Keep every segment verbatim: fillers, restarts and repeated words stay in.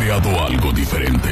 creado algo diferente.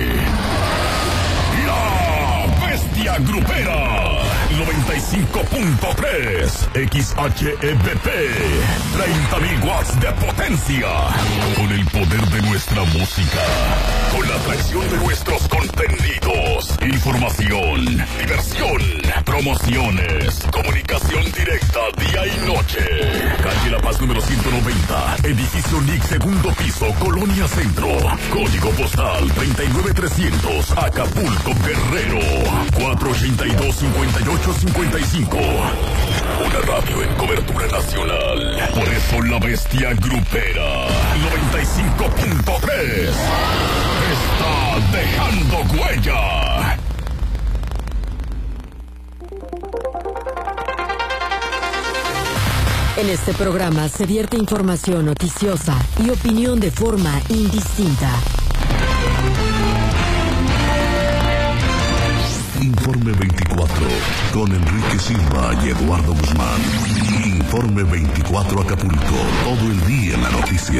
La Bestia Grupera noventa y cinco punto tres X H E B P, treinta mil watts de potencia, con el poder de nuestra música, con la atracción de nuestros contenidos, información, diversión, promociones, comunicación directa día y noche. Calle La Paz número ciento noventa, edificio N I C, segundo piso, Colonia Centro, código postal treinta y nueve trescientos, Acapulco, Guerrero, cuatro ochenta y dos, cincuenta y ocho cincuenta y cinco. Una radio en cobertura nacional. Por eso la Bestia Grupera noventa y cinco punto tres está dejando huella. En este programa se vierte información noticiosa y opinión de forma indistinta. Informe veinticuatro, con Enrique Silva y Eduardo Guzmán. Informe veinticuatro Acapulco, todo el día en la noticia.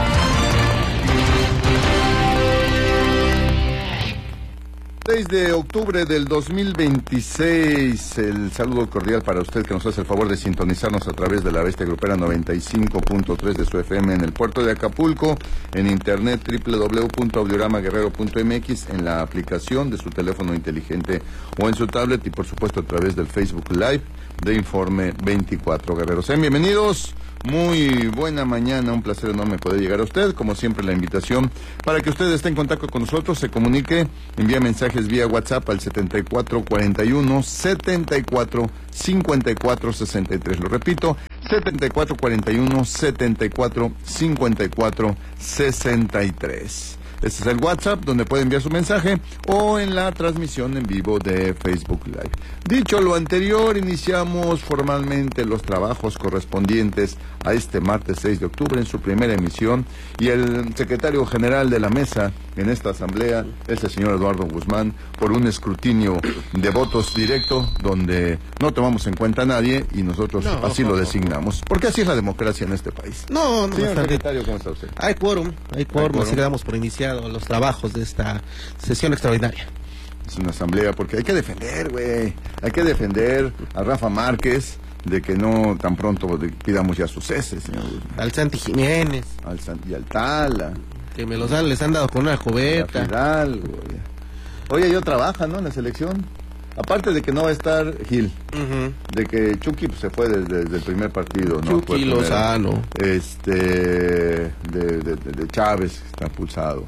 seis de octubre del dos mil veintiséis, el saludo cordial para usted que nos hace el favor de sintonizarnos a través de la Bestia Grupera noventa y cinco punto tres de su F M en el puerto de Acapulco, en internet doble u doble u doble u punto audiorama guerrero punto m x, en la aplicación de su teléfono inteligente o en su tablet y por supuesto a través del Facebook Live de Informe veinticuatro Guerreros. Sean bienvenidos. Muy buena mañana, un placer enorme poder llegar a usted. Como siempre, la invitación para que usted esté en contacto con nosotros, se comunique, envía mensajes vía WhatsApp al setenta y cuatro cuarenta y uno, setenta y cuatro cincuenta y cuatro sesenta y tres. Lo repito, setenta y cuatro cuarenta y uno, setenta y cuatro cincuenta y cuatro sesenta y tres. Este es el WhatsApp donde puede enviar su mensaje o en la transmisión en vivo de Facebook Live. Dicho lo anterior, iniciamos formalmente los trabajos correspondientes a este martes seis de octubre en su primera emisión y el secretario general de la mesa en esta asamblea es el señor Eduardo Guzmán, por un escrutinio de votos directo donde no tomamos en cuenta a nadie y nosotros no, así no, lo designamos. Porque así es la democracia en este país. No, no, señor secretario, ¿cómo está usted? Hay quórum, hay quórum, así le damos por iniciado los trabajos de esta sesión extraordinaria. Es una asamblea porque hay que defender, güey, hay que defender a Rafa Márquez de que no tan pronto pidamos ya sus ceses, señor. Al Santi Jiménez. Al Santi, y al Tala. Que me los han, les han dado con una cubeta. Fidal, oye, yo trabaja, ¿no? En la selección. Aparte de que no va a estar Gil, uh-huh. de que Chucky pues, se fue desde, desde el primer partido, ¿no? Chucky Lozano. Este, de, de, de, de Chávez, que está pulsado.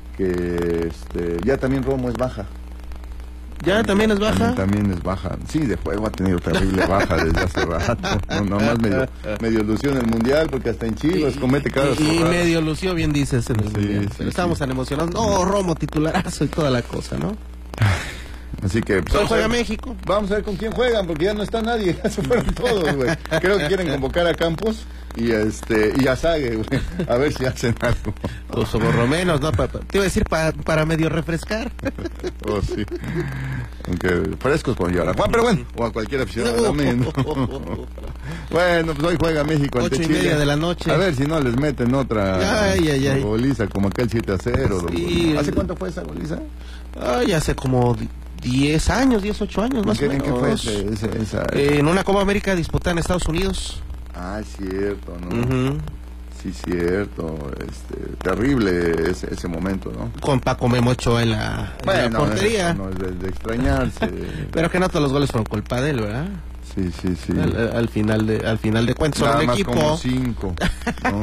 Que este, ya también Romo es baja. ¿Ya también es baja? También, también es baja. Sí, de juego ha tenido terrible baja desde hace rato. No, nomás medio, medio lució en el Mundial, porque hasta en Chivas comete cada Y, y medio lució, bien dices, en el sí, Mundial. Sí, Pero sí, estábamos sí. tan emocionados. No, Romo titularazo y toda la cosa, ¿no? Así que... Pues, ¿Solo juega ver, México? Vamos a ver con quién juegan, porque ya no está nadie. Ya se fueron todos, güey. Creo que quieren convocar a Campos y este y a Sague, güey. A ver si hacen algo. O soborromenos, ¿no? Pa, pa, te iba a decir pa, para medio refrescar. Oh, sí. Aunque frescos con llora. Juan, pero bueno, o a cualquier aficionado No. también, ¿no? Bueno, pues hoy juega México ante Ocho y Chile. media de la noche. A ver si no les meten otra Ay, ay, ay. goliza como aquel siete a cero. Sí. ¿Hace cuánto fue esa goliza? Ay, hace como diez años, diez, ocho años más o ¿En qué menos. fue ese, ese, esa? Eh, en una Copa América disputada en Estados Unidos. Ah, es cierto, ¿no? Uh-huh. Sí, cierto. Este, terrible ese, ese momento, ¿no? Con Paco Memo Ochoa en la, en Bueno, la portería. No, no es de, de extrañarse. Pero que no todos los goles fueron culpa de él, ¿verdad? Sí, sí, sí. Al, al final de al final de cuentas, Nada solo un más equipo. como cinco, ¿no?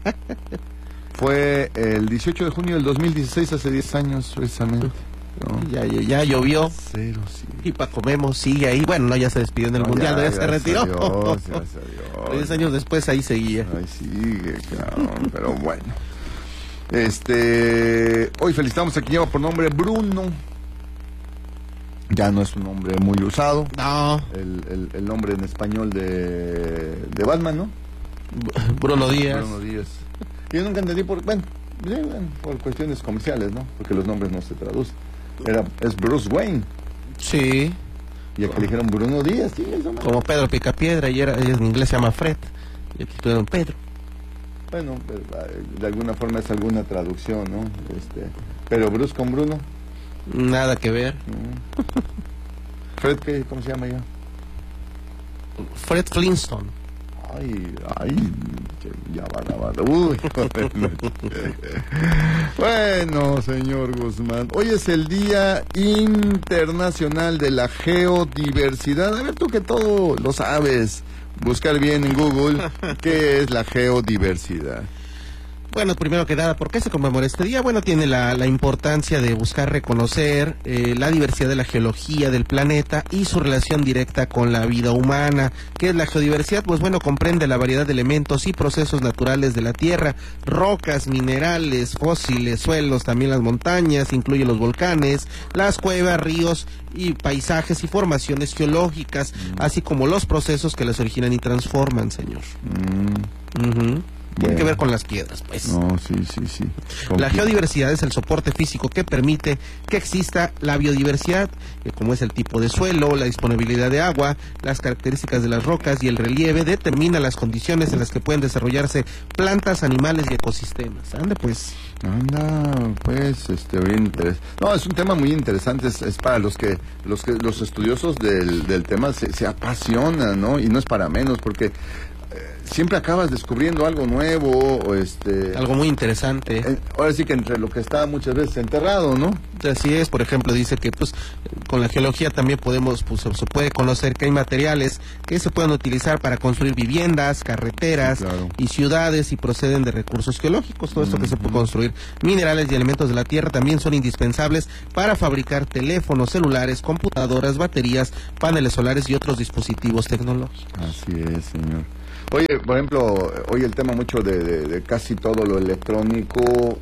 Fue el dieciocho de junio del dos mil dieciséis, hace diez años precisamente, ¿no? Ya, ya, ya llovió. Cero, sí. Y Paco Memo sigue ahí. Bueno, no, ya se despidió en el No, Mundial, ya, ya, ya se retiró. Dios, gracias a Dios. Diez años después ahí seguía. Ahí sigue, cabrón, pero bueno. Este, hoy felicitamos a quien lleva por nombre Bruno. Ya no es un nombre muy usado. No. El, el, el nombre en español de, de Batman, ¿no? Bruno Díaz. Bruno Díaz. Yo nunca entendí por, bueno, sí, bueno, por cuestiones comerciales, ¿no? Porque los nombres no se traducen. Era, es Bruce Wayne. Sí. Y aquí le dijeron Bruno Díaz, sí, eso, ¿no? Como Pedro Picapiedra, y, era, y en inglés se llama Fred. Y aquí tuvieron Pedro. Bueno, de alguna forma es alguna traducción, ¿no? Este, pero Bruce con Bruno. Nada que ver. Fred, ¿qué, ¿cómo se llama ya? Fred Flintstone. Ay, ay, ya va, ya va. Uy, bueno, señor Guzmán, hoy es el Día Internacional de la Geodiversidad. A ver, tú que todo lo sabes, buscar bien en Google qué es la geodiversidad. Bueno, primero que nada, ¿por qué se conmemora este día? Bueno, tiene la, la importancia de buscar reconocer eh, la diversidad de la geología del planeta y su relación directa con la vida humana. ¿Qué es la geodiversidad? Pues bueno, comprende la variedad de elementos y procesos naturales de la Tierra, rocas, minerales, fósiles, suelos, también las montañas, incluye los volcanes, las cuevas, ríos y paisajes y formaciones geológicas, mm. así como los procesos que las originan y transforman, señor. Mm. Uh-huh. Tiene bueno. que ver con las piedras, pues. No, sí, sí, sí. La geodiversidad es el soporte físico que permite que exista la biodiversidad, que como es el tipo de suelo, la disponibilidad de agua, las características de las rocas y el relieve, determina las condiciones en las que pueden desarrollarse plantas, animales y ecosistemas. Ande, pues. Anda, pues, este, bien interesante. No, es un tema muy interesante, es, es para los que, los que, los estudiosos del, del tema se, se apasionan, ¿no? Y no es para menos, porque siempre acabas descubriendo algo nuevo, o este... algo muy interesante. Eh, ahora sí que entre lo que está muchas veces enterrado, ¿no? Así es, por ejemplo, dice que pues con la geología también podemos, pues se puede conocer que hay materiales que se pueden utilizar para construir viviendas, carreteras, sí, claro, y ciudades y proceden de recursos geológicos. Todo esto mm-hmm. que se puede construir. Minerales y elementos de la tierra también son indispensables para fabricar teléfonos celulares, computadoras, baterías, paneles solares y otros dispositivos tecnológicos. Así es, señor. Oye, por ejemplo, hoy el tema mucho de, de, de casi todo lo electrónico,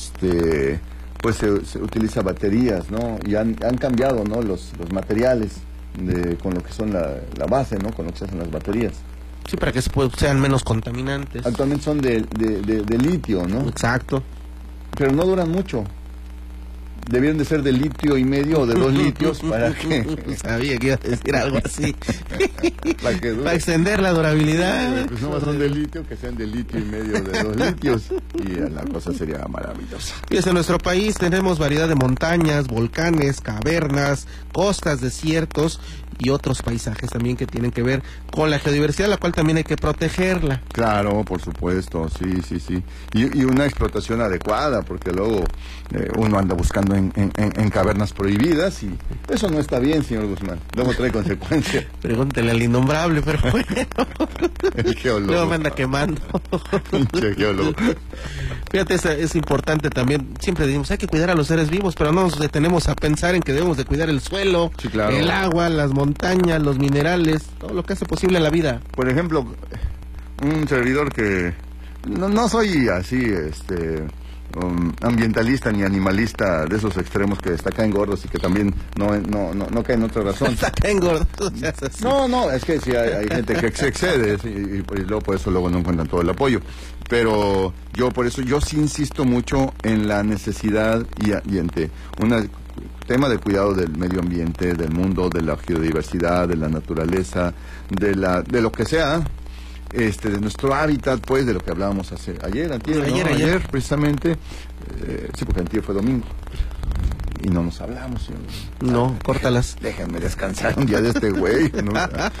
este, pues se, se utiliza baterías, ¿no? Y han, han cambiado, ¿no? Los, los materiales de, con lo que son la, la base, ¿no? Con lo que se hacen las baterías. Sí, para que se puede, sean menos contaminantes. Actualmente son de, de, de, de litio, ¿no? Exacto. Pero no duran mucho. Debieron de ser de litio y medio o de dos litios para que... Sabía que iba a decir algo así. para, que para extender la durabilidad. Pues no son de litio, que sean de litio y medio de dos litios. Y la cosa sería maravillosa. Fíjese, en nuestro país tenemos variedad de montañas, volcanes, cavernas, costas, desiertos y otros paisajes también que tienen que ver con la geodiversidad, la cual también hay que protegerla. Claro, por supuesto, sí, sí, sí. Y, y una explotación adecuada, porque luego eh, uno anda buscando en, en, en cavernas prohibidas y eso no está bien, señor Guzmán. Luego trae consecuencias. Pregúntele al innombrable, pero bueno. El geólogo. Luego me anda quemando. Pinche geólogo. Fíjate, es, es importante también, siempre decimos, hay que cuidar a los seres vivos, pero no nos detenemos a pensar en que debemos de cuidar el suelo, sí, claro, el agua, las montañas, los minerales, todo lo que hace posible la vida. Por ejemplo, un servidor que no, no soy así, este... Um, ambientalista ni animalista de esos extremos que está acá en gordos y que también no no no, no cae en otra razón. Está acá en gordos. No, no, es que sí hay, hay gente que se excede sí, y, y luego por eso luego no encuentran todo el apoyo. Pero yo por eso yo sí insisto mucho en la necesidad y, y ante un tema de cuidado del medio ambiente, del mundo, de la geodiversidad, de la naturaleza, de la de lo que sea. Este, de nuestro hábitat, pues, de lo que hablábamos hace ayer, antier, ayer, ¿no? ayer, ayer, precisamente, eh, sí, porque antier fue domingo, y no nos hablamos, señor. No, ah, córtalas. Déjenme descansar un día de este güey, ¿no?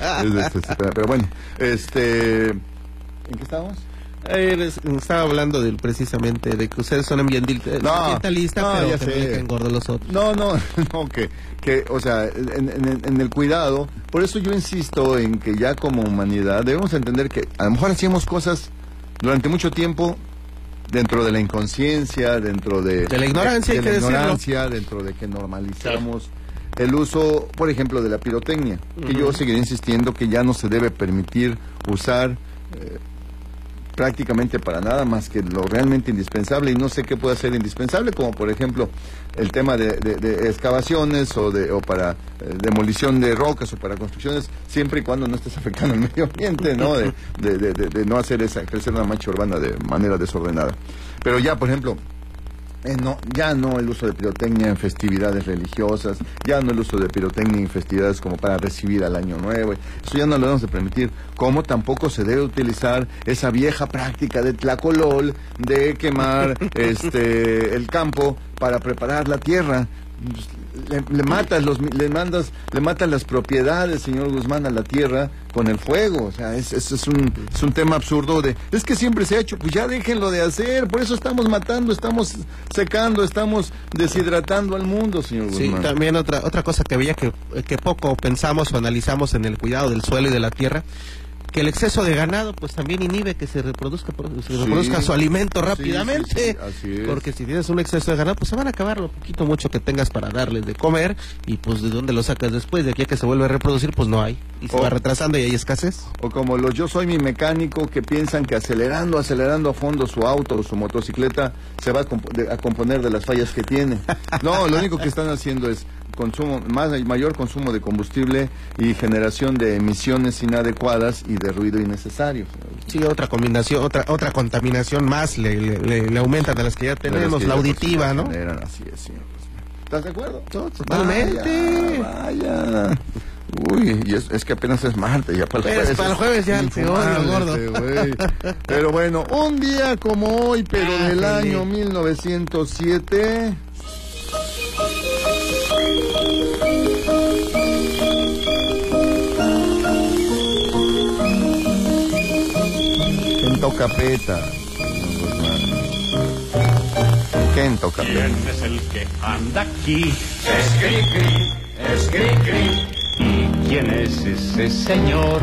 Pero bueno, este, ¿en qué estábamos? Eh, estaba hablando de, precisamente de que ustedes son ambientalistas, no, ambientalista, no, pero ya que sé. me engordo los otros. No, no, no, que, que o sea, en, en, en el cuidado, por eso yo insisto en que ya como humanidad debemos entender que a lo mejor hacíamos cosas durante mucho tiempo dentro de la inconsciencia, dentro de, de la ignorancia, de, hay de que la ignorancia, decirlo. Dentro de que normalizamos sí. el uso, por ejemplo, de la pirotecnia, que uh-huh. yo seguiré insistiendo que ya no se debe permitir usar eh, prácticamente para nada más que lo realmente indispensable, y no sé qué puede ser indispensable, como por ejemplo el tema de, de, de excavaciones o de o para eh, demolición de rocas o para construcciones, siempre y cuando no estés afectando el medio ambiente, ¿no? De, de, de, de, de no hacer esa crecer una mancha urbana de manera desordenada. Pero ya, por ejemplo, Eh, no, ya no el uso de pirotecnia en festividades religiosas, ya no el uso de pirotecnia en festividades como para recibir al año nuevo, eso ya no lo debemos de permitir, como tampoco se debe utilizar esa vieja práctica de tlacolol de quemar este el campo para preparar la tierra. Le, le matas los le mandas le matas las propiedades, señor Guzmán, a la tierra con el fuego. O sea, es, es, es un es un tema absurdo de es que siempre se ha hecho, pues ya déjenlo de hacer, por eso estamos matando, estamos secando, estamos deshidratando al mundo, señor Guzmán. Sí, también otra otra cosa que veía que, que poco pensamos o analizamos en el cuidado del suelo y de la tierra, que el exceso de ganado pues también inhibe que se reproduzca se sí, reproduzca su alimento rápidamente, sí, sí, sí, así es. Porque si tienes un exceso de ganado pues se van a acabar lo poquito mucho que tengas para darles de comer, y pues de dónde lo sacas después, de aquí a que se vuelve a reproducir pues no hay, y se o, va retrasando y hay escasez. O como los yo soy mi mecánico, que piensan que acelerando, acelerando a fondo su auto o su motocicleta se va a, comp de, a componer de las fallas que tiene. No, lo único que están haciendo es consumo, más mayor consumo de combustible y generación de emisiones inadecuadas y de ruido innecesario. Sí, otra combinación, otra otra contaminación más le, le, le, le aumentan de las que ya tenemos, la auditiva, ¿no? Generan, así es, señor. ¿Estás de acuerdo? No, totalmente. Vaya, vaya. Uy, y es, es que apenas es martes, ya para el jueves. Para el jueves ya el peor, gordo. Pero bueno, un día como hoy, pero ah, del año mil novecientos siete... Kento Capeta. Kento Capeta. ¿Quién es el que anda aquí? Es Cricri, es Cricri. ¿Y quién es ese señor?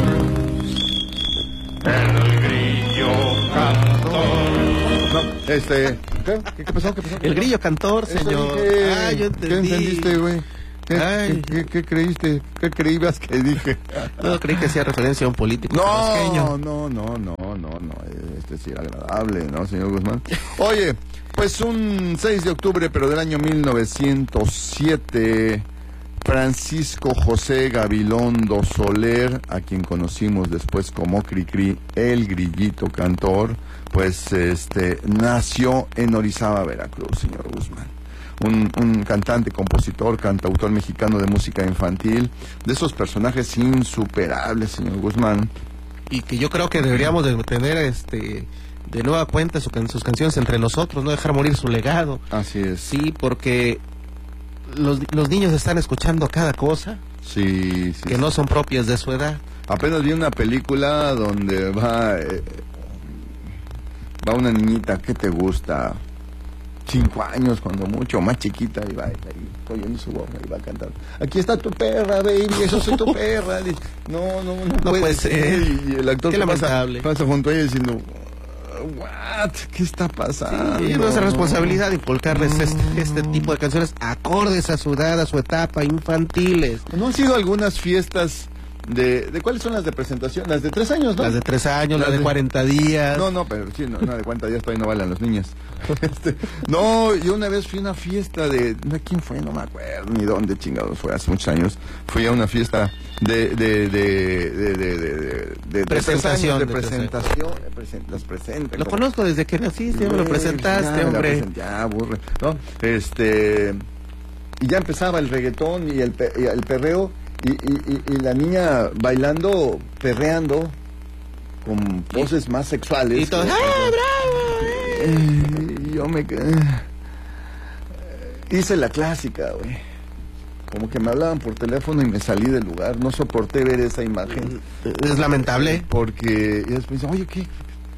El grillo cantor. No, este... ¿Qué? ¿Qué, qué pasó? ¿Qué pasó? El grillo cantor, señor. Dije, ah, yo entendí. ¿Qué entendiste, güey? ¿Qué, ¿Qué, qué, ¿Qué creíste? ¿Qué creías que dije? No, creí que hacía referencia a un político. No, no, no, no, no, no. Este sí, agradable, ¿no, señor Guzmán? Oye, pues un seis de octubre, pero del año mil novecientos siete, Francisco José Gabilondo Soler, a quien conocimos después como Cricri, el grillito cantor, pues este nació en Orizaba, Veracruz, señor Guzmán. Un, un cantante, compositor, cantautor mexicano de música infantil, de esos personajes insuperables, señor Guzmán. Y que yo creo que deberíamos de tener este de nueva cuenta su, sus canciones entre nosotros, no dejar morir su legado. Así es. Sí, porque los, los niños están escuchando cada cosa sí, sí, que sí. no son propias de su edad. Apenas vi una película donde va eh, va una niñita, ¿qué te gusta? Cinco años, cuando mucho, más chiquita, y va, y oyendo su voz, y va a cantar. Aquí está tu perra, baby, eso soy tu perra. No, no, no, no puede ser. Y el actor Qué pasa, pasa junto a ella diciendo, what, ¿qué está pasando? Sí, es nuestra responsabilidad inculcarles mm. este, este tipo de canciones acordes a su edad, a su etapa, infantiles. ¿No han sido algunas fiestas de, de cuáles son las de presentación? Las de tres años, ¿no? Las de tres años, las, las de cuarenta días. No, no, pero sí, no, no de cuarenta días todavía no valen los niños. Este, no, yo una vez fui a una fiesta de, ¿de quién fue? No me acuerdo ni dónde chingados fue, hace muchos años. Fui a una fiesta de de de de de de, de, de presentación, de, de presentación, de present, las presenta. Lo como... conozco desde que naciste, me lo presentaste, ya, hombre. Present, ya, aburre, ¿no? Este, y ya empezaba el reggaetón y el y el perreo y, y, y, y la niña bailando, perreando con poses más sexuales. Y todo, ¡ah, bravo! Eh, yo me hice la clásica, güey. Como que me hablaban por teléfono y me salí del lugar. No soporté ver esa imagen. Es lamentable. Porque y después, oye, ¿qué?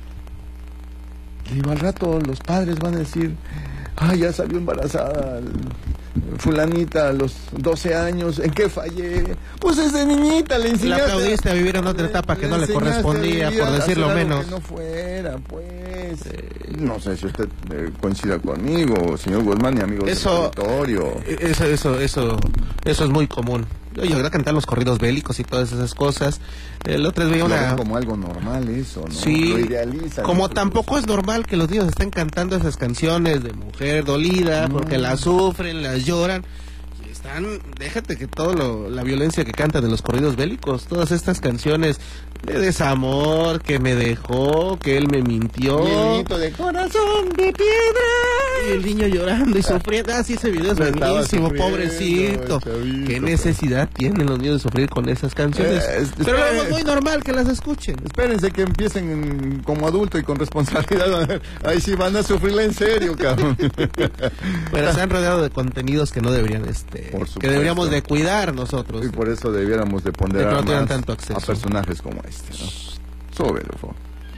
Y al rato los padres van a decir, ah, ya salió embarazada fulanita a los doce años, ¿en qué fallé? Pues desde niñita le enseñaste. La aplaudiste a vivir en otra etapa que no le correspondía, por decirlo menos. Que no fuera, pues. Eh, no sé si usted eh, coincida conmigo, señor Guzmán y amigos eso, del territorio. Eso, eso, eso, eso es muy común. Yo llegué a cantar los corridos bélicos y todas esas cosas. El otro día veía una... como algo normal eso, ¿no? Sí, lo idealizan. Como tampoco es normal que los niños estén cantando esas canciones de mujer dolida, no. Porque las sufren, las lloran. están, déjate que todo lo, la violencia que cantan de los corridos bélicos, todas estas canciones de desamor, que me dejó, que él me mintió. Mi niñito de corazón de piedra. Y el niño llorando y sufriendo. Ah, sí, ese video es buenísimo, pobrecito. Chavito. ¿Qué necesidad tienen los niños de sufrir con esas canciones? Eh, es- Pero espere- es muy normal que las escuchen. Espérense que empiecen como adulto y con responsabilidad. Ahí sí van a sufrirla en serio, cabrón. Pero se han rodeado de contenidos que no deberían, este, Por que supuesto. deberíamos de cuidar nosotros. Y por eso debiéramos de ponderar De que no tengan más tanto acceso. a personajes como este, ¿no? Súbelo, por favor.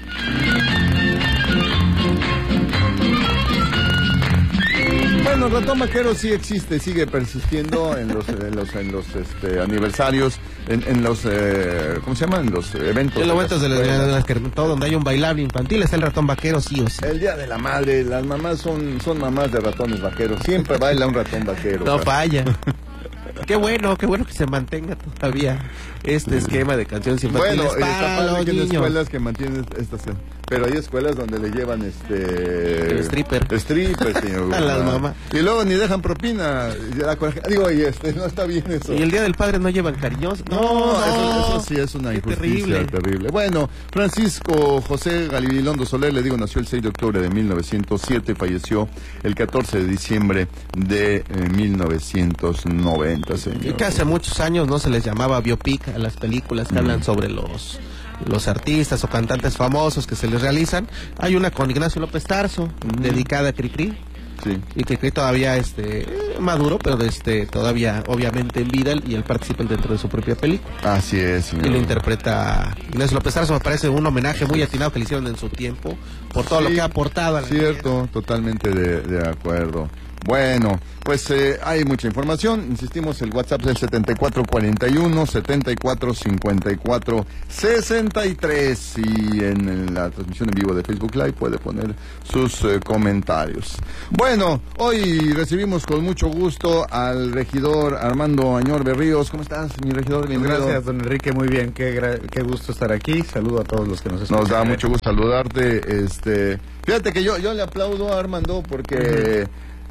Bueno, el ratón vaquero sí existe, sigue persistiendo en los, en los, en los este, aniversarios, en, en los, eh, ¿cómo se llaman? En los eventos. En los momentos de las las, de escuelas. las que todo donde hay un bailable infantil está el ratón vaquero, sí o sí. El día de la madre, las mamás son, son mamás de ratones vaqueros. Siempre baila un ratón vaquero. No cara. falla. Qué bueno, qué bueno que se mantenga todavía este esquema de canciones infantiles Bueno, está para padre los que hay niños. escuelas que mantienen estas, pero hay escuelas donde le llevan este El stripper. stripper, señor. A las mamás. Y luego ni dejan propina. Y da coraje. Digo, y este no está bien eso. Y el Día del Padre no llevan cariñosos. No, No, eso, eso sí es una qué injusticia terrible. terrible. Bueno, Francisco José Galibilondo Soler, le digo, nació el seis de octubre de mil novecientos siete, falleció el catorce de diciembre de eh, mil novecientos noventa, señor. Y que hace muchos años no se les llamaba biopic a las películas que Mm. hablan sobre los los artistas o cantantes famosos que se les realizan. Hay una con Ignacio López Tarso, Mm. dedicada a Cricri. Sí. Y Cricri todavía este eh, maduro, pero este todavía obviamente en vida, y él participa dentro de su propia película. Así es, señor. Y lo interpreta Ignacio López Tarso. Me parece un homenaje muy atinado que le hicieron en su tiempo por todo lo Sí, que ha aportado a la Cierto, totalmente de, de acuerdo. Bueno, pues eh, hay mucha información. Insistimos, el WhatsApp es el setenta y cuatro cuarenta y uno, setenta y cuatro cincuenta y cuatro sesenta y tres. Y en, en la transmisión en vivo de Facebook Live puede poner sus eh, comentarios. Bueno, hoy recibimos con mucho gusto al regidor Armando Añor Berríos. ¿Cómo estás, mi regidor? Bienvenido. Gracias, don Enrique, muy bien, qué, gra- qué gusto estar aquí, saludo a todos los que nos escuchan. Nos da mucho gusto saludarte. Este, fíjate que yo, yo le aplaudo a Armando porque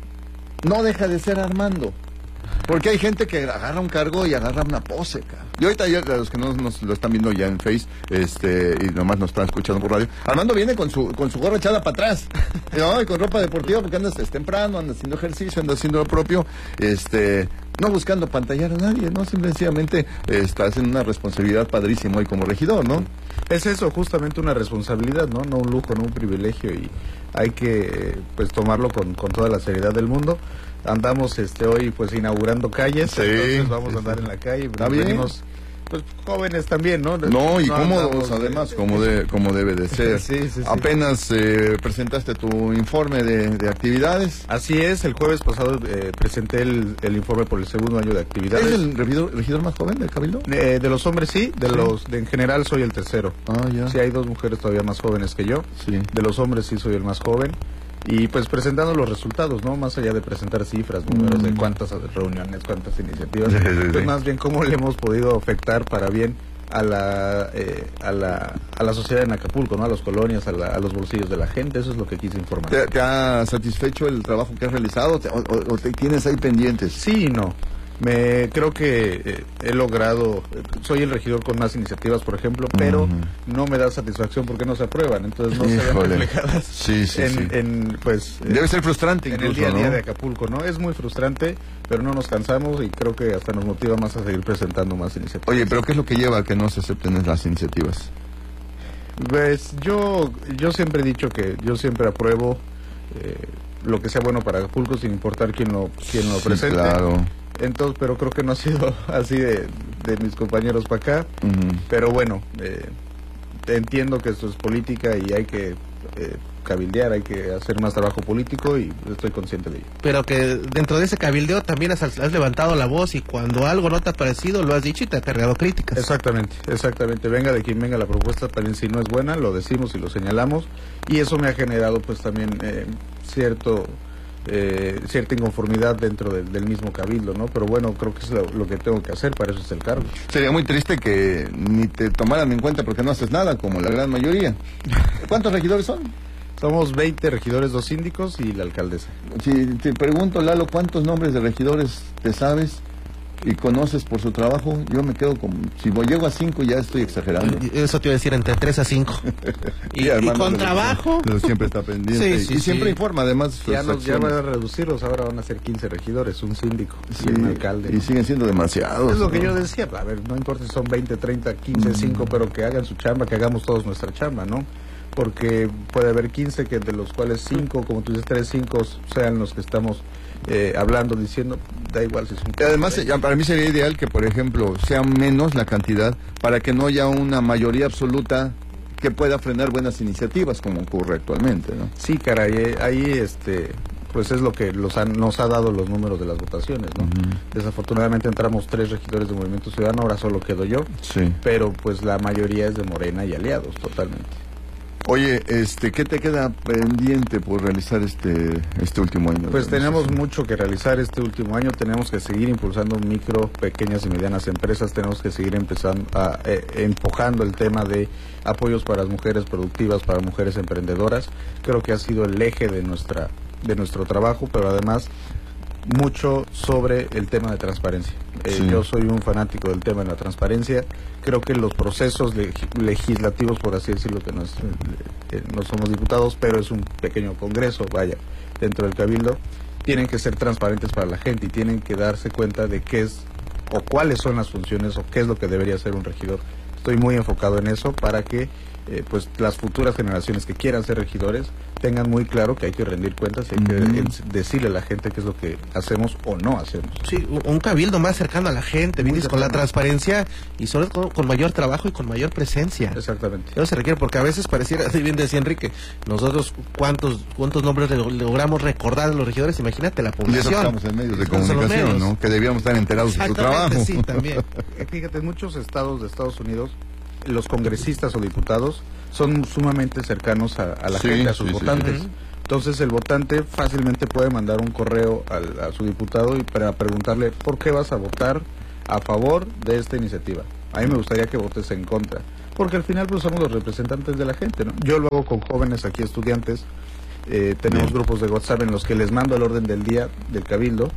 no deja de ser Armando. Porque hay gente que agarra un cargo y agarra una pose, cara. Y ahorita ya, los que no nos lo están viendo ya en Face, este, y nomás nos están escuchando por radio, Armando viene con su, con su gorra echada para atrás, ¿no? Y con ropa deportiva porque andas es temprano, andas haciendo ejercicio, andas haciendo lo propio, este, no buscando pantallar a nadie, ¿no? Simplemente eh, estás en una responsabilidad padrísima hoy como regidor, ¿no? Es eso, justamente una responsabilidad, ¿no? No un lujo, no un privilegio, y hay que, eh, pues, tomarlo con, con toda la seriedad del mundo. Andamos este hoy pues inaugurando calles, Sí, entonces vamos sí, a andar sí. en la calle. Está bien. Venimos, pues, jóvenes también, ¿no? No, y cómodos andamos, además, eh, como, de, como debe de ser. Sí, sí, sí. Apenas eh, presentaste tu informe de, de actividades. Así es, el jueves pasado eh, presenté el, el informe por el segundo año de actividades. ¿Es el regidor, regidor más joven del Cabildo? Eh, de los hombres sí, de Sí. los de, en general soy el tercero. Ah, ya. Sí, hay dos mujeres todavía más jóvenes que yo. Sí. De los hombres sí soy el más joven. Y pues presentando los resultados, ¿no? Más allá de presentar cifras, números de cuántas reuniones, cuántas iniciativas, Sí, sí, sí. pues más bien cómo le hemos podido afectar para bien a la, eh, a la a la sociedad en Acapulco, ¿no? A las colonias, a, la- a los bolsillos de la gente. Eso es lo que quise informar. ¿Te, te ha satisfecho el trabajo que has realizado ¿Te- o, o- o te tienes ahí pendientes? Sí y no. Me creo que eh, he logrado, eh, soy el regidor con más iniciativas, por ejemplo, pero Ujú. no me da satisfacción porque no se aprueban, entonces no se ven Híjole. reflejadas Sí, sí, en, sí. en, pues eh, Debe ser frustrante en incluso, el día a día ¿no? de Acapulco, ¿no? Es muy frustrante, pero no nos cansamos y creo que hasta nos motiva más a seguir presentando más iniciativas. Oye, pero ¿qué es lo que lleva a que no se acepten las iniciativas? Pues yo, yo siempre he dicho que yo siempre apruebo eh, lo que sea bueno para Acapulco sin importar quién lo, quién lo Sí, presente. claro. Entonces, pero creo que no ha sido así de, de mis compañeros para acá. Ujú. Pero bueno, eh, entiendo que esto es política y hay que eh, cabildear, hay que hacer más trabajo político y estoy consciente de ello. Pero que dentro de ese cabildeo también has, has levantado la voz, y cuando algo no te ha parecido lo has dicho y te ha cargado críticas. Exactamente, exactamente. Venga de quien venga la propuesta, también si no es buena, lo decimos y lo señalamos. Y eso me ha generado pues también eh, cierto... Eh, cierta inconformidad dentro del, del mismo cabildo, ¿no? Pero bueno, creo que es lo, lo que tengo que hacer, para eso es el cargo. Sería muy triste que ni te tomaran en cuenta porque no haces nada, como la gran mayoría. ¿Cuántos regidores son? Somos veinte regidores, dos síndicos y la alcaldesa. Si te pregunto, Lalo, ¿cuántos nombres de regidores te sabes y conoces por su trabajo? Yo me quedo como, si voy, llego a cinco ya estoy exagerando. Eso te iba a decir, entre tres a cinco. y, Sí, y hermano, con pero- trabajo. pero siempre está pendiente. Sí, sí, y siempre sí. informa, además. sus Ya, nos, ya acciones. van a reducirlos, ahora van a ser quince regidores, un síndico Sí, y un alcalde. y siguen siendo demasiados. Es lo que ¿no? yo decía, a ver, no importa si son veinte, treinta, quince, cinco, pero que hagan su chamba, que hagamos todos nuestra chamba, ¿no? Porque puede haber quince, que de los cuales cinco, como tú dices, tres, cinco sean los que estamos eh, hablando, diciendo, da igual si son... Y además, ya para mí sería ideal que, por ejemplo, sea menos la cantidad para que no haya una mayoría absoluta que pueda frenar buenas iniciativas, como ocurre actualmente, ¿no? Sí, caray, eh, ahí este, pues es lo que los han, nos ha dado los números de las votaciones, ¿no? Ujú. Desafortunadamente entramos tres regidores de Movimiento Ciudadano, ahora solo quedo yo, Sí. pero pues la mayoría es de Morena y aliados, totalmente. Oye, este, ¿qué te queda pendiente por realizar este este último año? Pues de tenemos organización? mucho que realizar este último año, tenemos que seguir impulsando micro, pequeñas y medianas empresas, tenemos que seguir empezando a, eh, empujando el tema de apoyos para las mujeres productivas, para mujeres emprendedoras. Creo que ha sido el eje de nuestra de nuestro trabajo, pero además mucho sobre el tema de transparencia. Eh, Sí. Yo soy un fanático del tema de la transparencia. Creo que los procesos leg- legislativos, por así decirlo, que no, es, eh, no somos diputados, pero es un pequeño congreso, vaya, dentro del cabildo, tienen que ser transparentes para la gente y tienen que darse cuenta de qué es o cuáles son las funciones o qué es lo que debería hacer un regidor. Estoy muy enfocado en eso para que eh, pues las futuras generaciones que quieran ser regidores tengan muy claro que hay que rendir cuentas y hay que Ujú. en- decirle a la gente qué es lo que hacemos o no hacemos. Sí, un- un cabildo más cercano a la gente, Muy vienes con la cercano. transparencia y sobre todo con mayor trabajo y con mayor presencia. Exactamente. Eso se requiere porque a veces pareciera, así bien decía Enrique, nosotros cuántos cuántos nombres log- logramos recordar de los regidores, imagínate la Y eso población. estamos en medios de Estamos en los comunicación, medios. ¿no? Que debíamos estar enterados de su Exactamente, trabajo. sí, también. Eh, Fíjate, en muchos estados de Estados Unidos, los congresistas o diputados son sumamente cercanos a, a la Sí, gente, a sus sí, sí, votantes. sí. Entonces el votante fácilmente puede mandar un correo al- a su diputado y para preguntarle por qué vas a votar a favor de esta iniciativa. A mí me gustaría que votes en contra, porque al final pues somos los representantes de la gente, ¿no? Yo lo hago con jóvenes aquí, estudiantes. Eh, tenemos Bien. grupos de WhatsApp en los que les mando el orden del día del cabildo,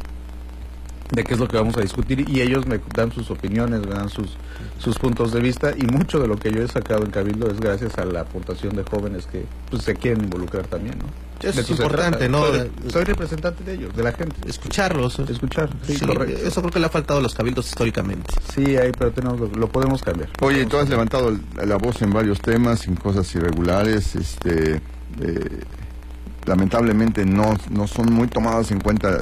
de qué es lo que vamos a discutir, y ellos me dan sus opiniones, me dan sus, sus puntos de vista, y mucho de lo que yo he sacado en Cabildo es gracias a la aportación de jóvenes que pues, se quieren involucrar también, ¿no? Eso De es se importante, ¿no? Soy, soy representante de ellos, de la gente. Escucharlos. Escuchar, sí, Sí, correcto. eso creo que le ha faltado a los cabildos históricamente. Sí, ahí, pero tenemos, lo, lo podemos cambiar. Oye, Lo tú has podemos levantado el- la voz en varios temas, en cosas irregulares, este, eh, lamentablemente no, no son muy tomadas en cuenta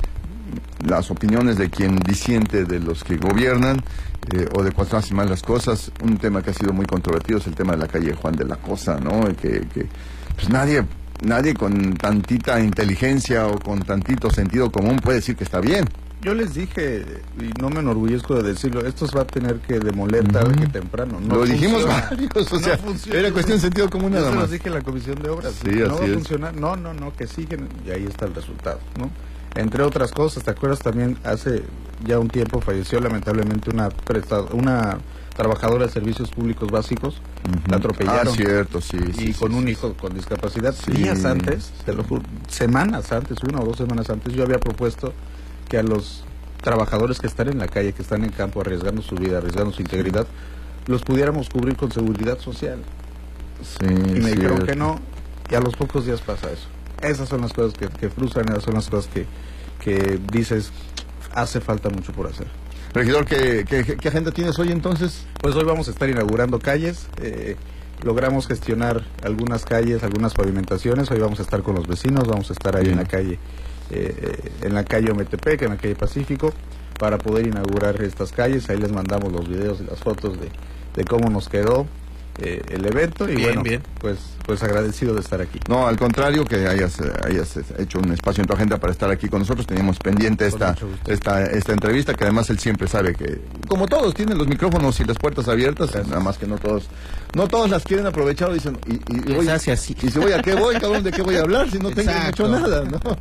las opiniones de quien disiente de los que gobiernan, eh, o de cuando hacen mal las cosas. Un tema que ha sido muy controvertido es el tema de la calle Juan de la Cosa, ¿no? Y que, que pues nadie, nadie con tantita inteligencia o con tantito sentido común puede decir que está bien. Yo les dije, y no me enorgullezco de decirlo, esto se va a tener que demoler tarde que temprano. No Lo dijimos funciona. varios, o No sea, funciona. era cuestión de sentido común Yo nada se los más. dije en la Comisión de Obras. Sí, no así va a es. funcionar. No, no, no, que siguen y ahí está el resultado, ¿no? Entre otras cosas, ¿te acuerdas también? Hace ya un tiempo falleció lamentablemente una presta- una trabajadora de servicios públicos básicos. La atropellaron. Ah, cierto, sí. Y sí, con sí, un sí. hijo con discapacidad. Sí. Días antes, te lo juro, semanas antes, una o dos semanas antes, yo había propuesto que a los trabajadores que están en la calle, que están en campo arriesgando su vida, arriesgando su integridad, los pudiéramos cubrir con seguridad social. Sí, Y me dijeron cierto. que no, y a los pocos días pasa eso. Esas son las cosas que, que frustran, esas son las cosas que, que dices, hace falta mucho por hacer. Regidor, ¿qué, qué, qué agenda tienes hoy entonces? Pues hoy vamos a estar inaugurando calles, eh, logramos gestionar algunas calles, algunas pavimentaciones, hoy vamos a estar con los vecinos, vamos a estar ahí Bien. en la calle, eh, en la calle Ometepec, en la calle Pacífico, para poder inaugurar estas calles. Ahí les mandamos los videos y las fotos de, de cómo nos quedó eh, el evento, y Bien, bueno, bien. pues pues agradecido de estar aquí. No, al contrario, que hayas, eh, hayas eh, hecho un espacio en tu agenda para estar aquí con nosotros. Teníamos pendiente Con esta, mucho gusto. esta, esta entrevista, que además él siempre sabe que, como todos, tienen los micrófonos y las puertas abiertas, Gracias. nada más que no todos, no todos las quieren aprovechar o dicen, y, y, y Les voy, hace así. y si voy a qué voy, cabrón, de qué voy a hablar si no tengo Exacto. mucho nada, ¿no?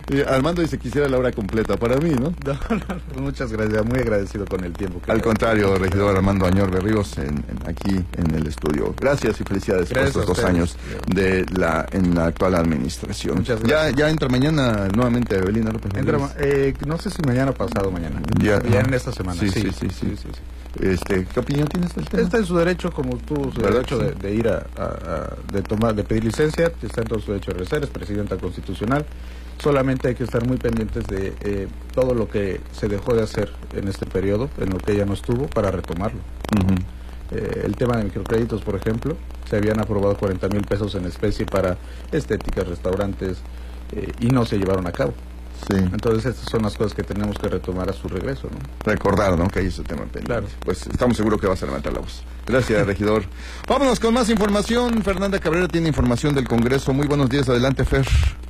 Eh, Armando dice quisiera la hora completa para mí, ¿no? No, no, no, muchas gracias, muy agradecido con el tiempo. Que Al contrario, regidor Armando Añorbe Ríos, en, en, aquí en el estudio. Gracias y felicidades Gracias por estos dos años de la en la actual administración. Muchas Ya, gracias. ya entra mañana nuevamente Evelina López. Entra, Rodríguez. eh, no sé si mañana o pasado mañana. Ya, Ya, ¿no? en esta semana. Sí, sí, sí, sí. sí, sí. Este, ¿qué opinión tienes del tema? Está en su derecho, como tuvo su ¿Verdad derecho que de, sí? de ir a, a- a- de tomar, de pedir licencia, está en todo su derecho de ejercer, es presidenta constitucional. Solamente hay que estar muy pendientes de eh, todo lo que se dejó de hacer en este periodo, en lo que ella no estuvo, para retomarlo. Ujú. Eh, el tema de microcréditos, por ejemplo, se habían aprobado cuarenta mil pesos en especie para estéticas, restaurantes, eh, y no se llevaron a cabo. Sí. Entonces estas son las cosas que tenemos que retomar a su regreso, ¿no? Recordar, ¿no? Que hay ese tema pendiente. Claro. Pues estamos seguros que vas a levantar la voz. Gracias, regidor. Vámonos con más información. Fernanda Cabrera tiene información del Congreso. Muy buenos días. Adelante, Fer.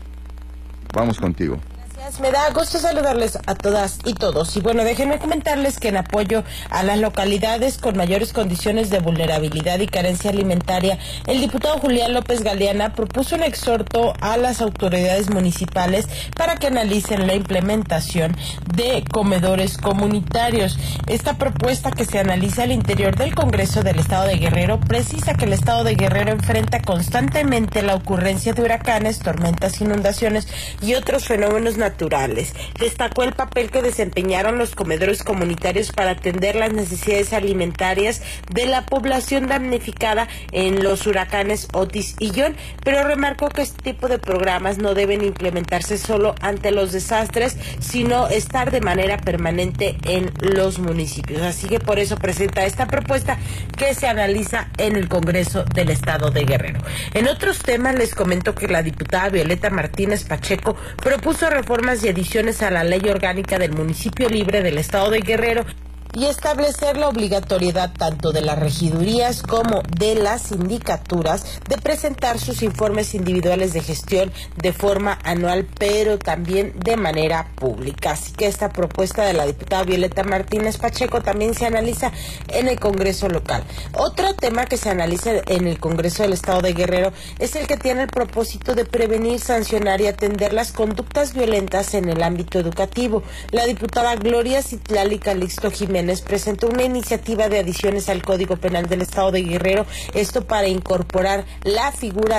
Vamos contigo. Gracias, me da gusto saludarles a todas y todos. Y bueno, déjenme comentarles que en apoyo a las localidades con mayores condiciones de vulnerabilidad y carencia alimentaria, el diputado Julián López Galeana propuso un exhorto a las autoridades municipales para que analicen la implementación de comedores comunitarios. Esta propuesta, que se analiza al interior del Congreso del Estado de Guerrero, precisa que el Estado de Guerrero enfrenta constantemente la ocurrencia de huracanes, tormentas, inundaciones y otros fenómenos naturales. Destacó el papel que desempeñaron los comedores comunitarios para atender las necesidades alimentarias de la población damnificada en los huracanes Otis y John, pero remarcó que este tipo de programas no deben implementarse solo ante los desastres, sino estar de manera permanente en los municipios. Así que por eso presenta esta propuesta que se analiza en el Congreso del Estado de Guerrero. En otros temas les comento que la diputada Violeta Martínez Pacheco propuso reformas y adiciones a la Ley Orgánica del Municipio Libre del Estado de Guerrero y establecer la obligatoriedad tanto de las regidurías como de las sindicaturas de presentar sus informes individuales de gestión de forma anual, pero también de manera pública. Así que esta propuesta de la diputada Violeta Martínez Pacheco también se analiza en el Congreso local. Otro tema que se analiza en el Congreso del Estado de Guerrero es el que tiene el propósito de prevenir, sancionar y atender las conductas violentas en el ámbito educativo. La diputada Gloria Citlali Calixto Jiménez presentó una iniciativa de adiciones al Código Penal del Estado de Guerrero, esto para incorporar la figura